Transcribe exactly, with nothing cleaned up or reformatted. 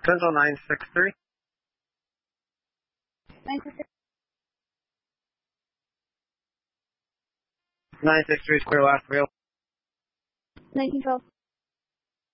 Central nine six three. nine six three. nine six three Square Last Rail. nineteen twelve.